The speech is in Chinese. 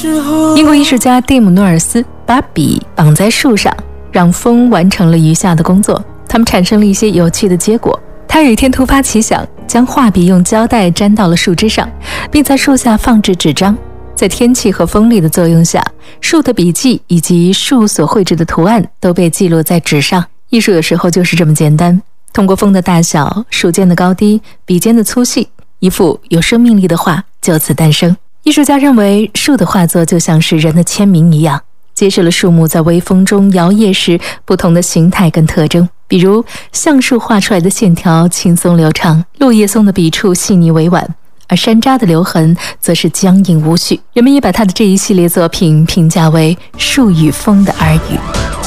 英国艺术家蒂姆·诺尔斯把笔绑在树上，让风完成了余下的工作。他们产生了一些有趣的结果。他有一天突发奇想，将画笔用胶带粘到了树枝上，并在树下放置纸张。在天气和风力的作用下，树的笔记以及树所绘制的图案都被记录在纸上。艺术有时候就是这么简单，通过风的大小、树尖的高低、笔尖的粗细，一幅有生命力的画就此诞生。艺术家认为，树的画作就像是人的签名一样，揭示了树木在微风中摇曳时不同的形态跟特征。比如橡树画出来的线条轻松流畅，落叶松的笔触细腻委婉，而山楂的留痕则是僵硬无序。人们也把他的这一系列作品评价为树与风的耳语。